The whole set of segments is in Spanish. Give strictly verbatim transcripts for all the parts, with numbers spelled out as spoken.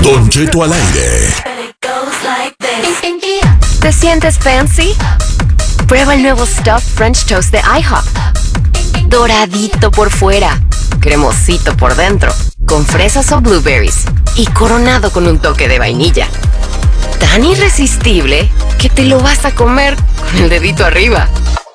Don Cheto al aire. ¿Te sientes fancy? Prueba el nuevo Stuffed French Toast de IHOP. Doradito por fuera, cremosito por dentro, con fresas o blueberries y coronado con un toque de vainilla. Tan irresistible que te lo vas a comer con el dedito arriba.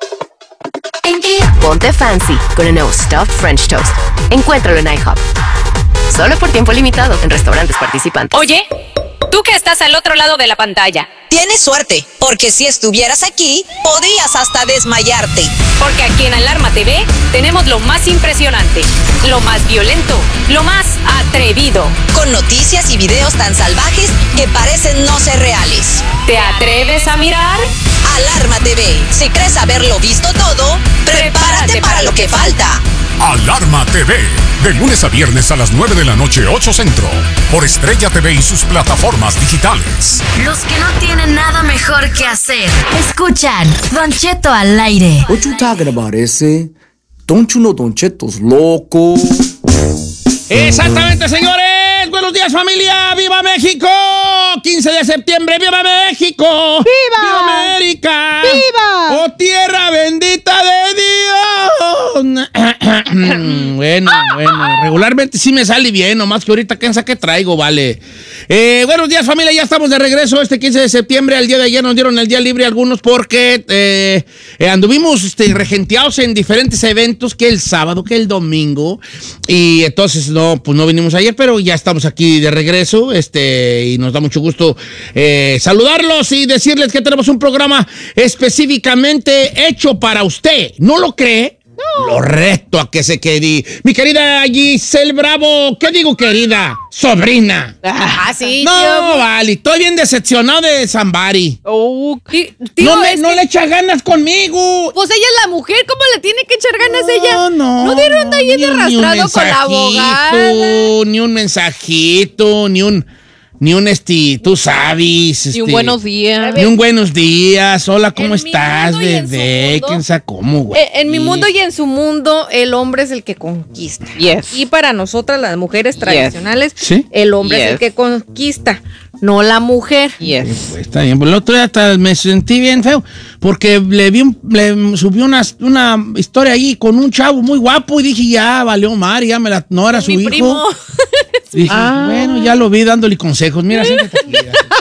Ponte fancy con el nuevo Stuffed French Toast. Encuéntralo en IHOP. Solo por tiempo limitado en restaurantes participantes. Oye, tú que estás al otro lado de la pantalla. Tienes suerte, porque si estuvieras aquí, podrías hasta desmayarte. Porque aquí en Alarma T V tenemos lo más impresionante, lo más violento, lo más atrevido. Con noticias y videos tan salvajes que parecen no ser reales. ¿Te atreves a mirar? Alarma T V. Si crees haberlo visto todo, prepárate, prepárate para lo que falta. Alarma T V, de lunes a viernes a las nueve de la noche, ocho Centro, por Estrella T V y sus plataformas digitales. Los que no tienen nada mejor que hacer, escuchan Don Cheto al aire. What you talking about, ese? Don't you know Don Cheto's loco? Exactamente, señores. Buenos días, familia. ¡Viva México! quince de septiembre. ¡Viva México! ¡Viva! ¡Viva América! ¡Viva! ¡Oh, tierra bendita de Dios! Bueno, bueno. Regularmente sí me sale bien, nomás que ahorita cansa que traigo, vale. Eh, buenos días, familia. Ya estamos de regreso este quince de septiembre. Al día de ayer nos dieron el día libre algunos porque eh, eh, anduvimos este, regenteados en diferentes eventos, que el sábado, que el domingo. Y entonces no, pues no vinimos ayer, pero ya estamos aquí de regreso, este, y nos da mucho gusto eh, saludarlos y decirles que tenemos un programa específicamente hecho para usted. ¿No lo cree? No. Lo reto a que se quede. Mi querida Giselle Bravo, ¿qué digo, querida? Sobrina. Ah, sí, No, tío. vale, estoy bien decepcionado de Zambari. Oh, tío, tío, No, me, es no que- le echa ganas conmigo. Pues ella es la mujer, ¿cómo le tiene que echar ganas No, ella? no. ¿No dieron de ahí ni un- ni un arrastrado con la abogada? mensajito, Ni un mensajito, ni un, ni un este, tú sabes. Y un este, buenos días. Ni un buenos días. Hola, ¿cómo En mi estás, mundo y en su bebé? mundo- ¿Quién sabe cómo, güey? Eh, En mi mundo y en su mundo, el hombre es el que conquista. Yes. Y para nosotras, las mujeres tradicionales, Sí. el hombre es el Yes. que conquista, no la mujer. Yes. Pues, está bien. Pues, el otro día hasta me sentí bien feo porque le vi un, le subió una, una historia ahí con un chavo muy guapo y dije, ya valió mar, ya me la, no era su Mi hijo. primo. Dije, Ah. bueno, ya lo vi dándole consejos. Mira, siéntate aquí.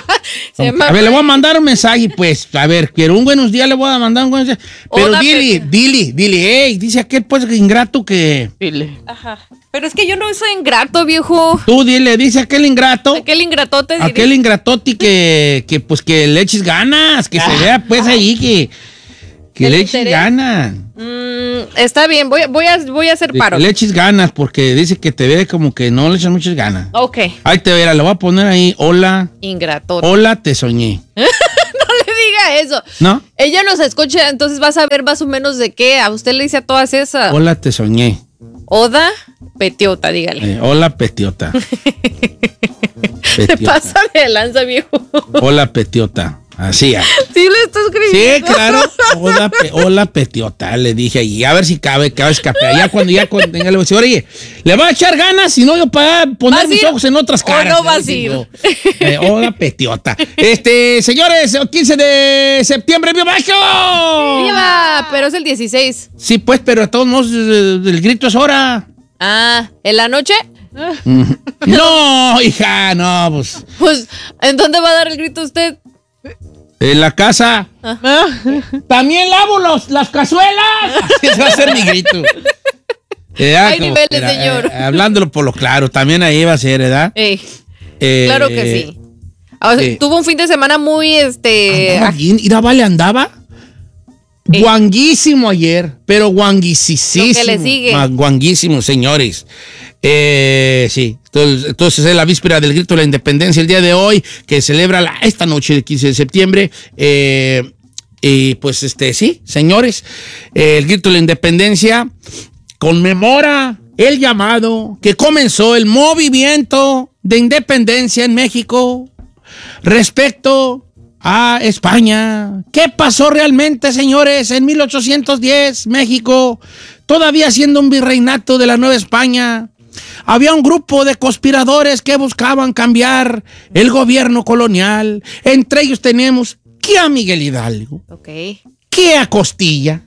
Se llama- A ver, le voy a mandar un mensaje, pues. A ver, quiero un buenos días, le voy a mandar un buenos días. Pero Hola, dile, Pepe. dile, dile, hey, dice aquel, pues, ingrato que... Dile. Ajá. Pero es que yo no soy ingrato, viejo. Tú dile, dice aquel ingrato, Aquel ingratote diré. aquel ingratoti que, que, pues, que le eches ganas, que se vea, pues, ahí que... Que ¿El le eches interés? ganas. Mm, está bien, voy, a- voy, a, voy a hacer Que paro. le eches ganas, porque dice que te ve como que no le echas muchas ganas. Ok. Ahí te verá, le voy a poner ahí, hola, Ingratote. hola, te soñé. No le diga eso. ¿No? Ella nos escucha, entonces vas a ver más o menos de qué. A usted le dice a todas esas. Hola, te soñé. Oda Petiota, dígale. Eh, hola, petiota. Te Petiota. pasa de lanza, viejo. Hola, petiota. Así. ah. Sí le estás Sí, escribiendo. claro. Hola, pe- hola, petiota. Le dije ahí. A ver si cabe, cabe escape. Ya cuando ya cuando tenga, le voy a decir, oye, le voy a echar ganas, si no yo para poner ¿Vas mis a ir ojos en otras o caras. no le voy vas a decir ir? yo. Eh, hola, petiota. Este, señores, el quince de septiembre, ¡viva México! ¡Viva! Pero es el dieciséis. Sí, pues, pero de todos modos, eh, el grito es hora. Ah, ¿en la noche? No, hija, no, pues. Pues, ¿en dónde va a dar el grito usted? En la casa. Ah. También lavo los, las cazuelas. Ese va a ser mi grito. Eh, ah, Hay como niveles, quiera, señor. eh, hablándolo por lo claro, también ahí va a ser, ¿verdad? Ey, Eh, claro que sí. O sea, sí. tuvo un fin de semana muy, este... Andaba bien, mira, vale, andaba Eh. guanguísimo ayer, pero guanguisísimo. Lo que le sigue. Ma- Guanguísimo, señores. Eh, sí, entonces, entonces es la víspera del grito de la independencia el día de hoy, que celebra la, esta noche del quince de septiembre. Eh, y pues, este, sí, señores, eh, el grito de la independencia conmemora el llamado que comenzó el movimiento de independencia en México respecto a España. ¿Qué pasó realmente, señores? En mil ochocientos diez, México, todavía siendo un virreinato de la Nueva España, había un grupo de conspiradores que buscaban cambiar el gobierno colonial. Entre ellos tenemos que a Miguel Hidalgo, Ok. que a Costilla.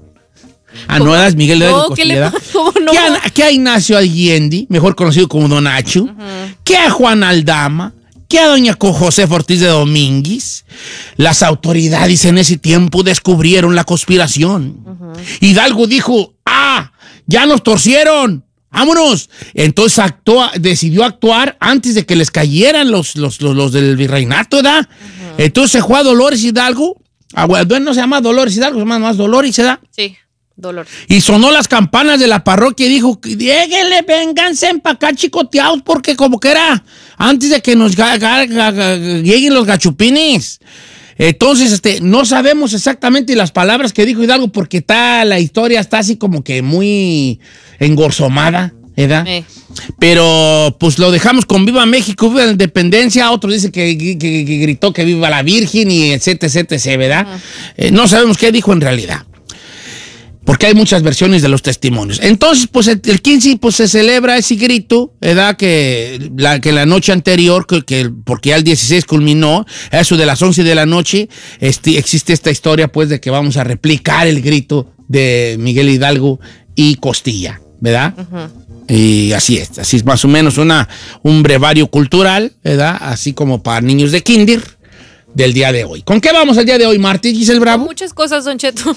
Ah, no eras Miguel Hidalgo No, ¿qué le Costilla, pasa? ¿Cómo no? que, a, que a Ignacio Allende, mejor conocido como Don Nacho, uh-huh. que a Juan Aldama, que a doña Josefa Ortiz de Domínguez. Las autoridades en ese tiempo descubrieron la conspiración. Uh-huh. Hidalgo dijo, ah, ya nos torcieron, vámonos. Entonces actuó, decidió actuar antes de que les cayeran los, los, los, los del virreinato, ¿verdad? Uh-huh. Entonces se fue a Dolores Hidalgo. Ah, bueno, no se llama Dolores Hidalgo, se llama más Dolores, ¿verdad? Sí. Dolor. Y sonó las campanas de la parroquia y dijo, lléguenle, vénganse para acá chicoteados, porque como que era antes de que nos ga, ga, ga, ga, lleguen los gachupines. Entonces, este, no sabemos exactamente las palabras que dijo Hidalgo, porque está, la historia está así como que muy engorzomada, ¿verdad? Eh. Pero pues lo dejamos con Viva México, Viva la Independencia. Otros dicen que, que, que gritó que viva la Virgen y etcétera, etcétera, ¿verdad? Uh-huh. Eh, no sabemos qué dijo en realidad, porque hay muchas versiones de los testimonios. Entonces, pues el, el quince pues, se celebra ese grito, ¿verdad? Que la, que la noche anterior, que, que, porque ya el dieciséis culminó, a eso de las once de la noche, este, existe esta historia, pues, de que vamos a replicar el grito de Miguel Hidalgo y Costilla, ¿verdad? Uh-huh. Y así es, así es más o menos una, un brevario cultural, ¿verdad? Así como para niños de kinder del día de hoy. ¿Con qué vamos el día de hoy, Martí, Giselle Bravo? Con muchas cosas, Don Cheto.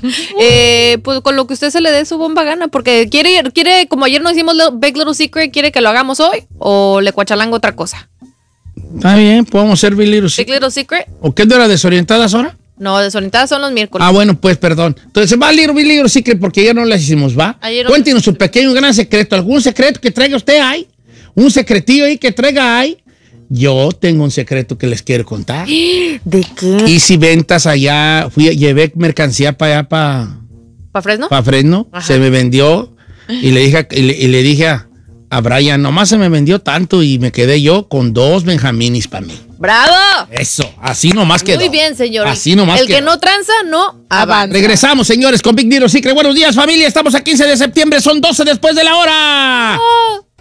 eh, pues con lo que usted se le dé su bomba gana, porque quiere, quiere, como ayer nos hicimos Big Little Secret, ¿quiere que lo hagamos hoy o le cuachalango otra cosa? Está bien, podemos hacer Big Little Secret. Big Little Secret. ¿O qué de las desorientadas ahora? No, desorientadas son los miércoles. Ah, bueno, pues perdón. Entonces va a Little Big Little Secret porque ayer no las hicimos, ¿va? Ayer no. Cuéntenos su pequeño gran secreto. ¿Algún secreto que traiga usted ahí? ¿Un secretillo ahí que traiga ahí? Yo tengo un secreto que les quiero contar. ¿De qué? Hice ventas allá, fui, llevé mercancía para allá, para... ¿Para Fresno? Para Fresno, ajá. Se me vendió y le dije, y le, y le dije a, a Brian, nomás se me vendió tanto y me quedé yo con dos benjaminis para mí. ¡Bravo! Eso, así nomás quedó. Muy bien, señor. Así nomás El quedó. que no tranza, no avanza. Regresamos, señores, con Big Little Secret. Buenos días, familia. Estamos a quince de septiembre, son doce después de la hora. Oh.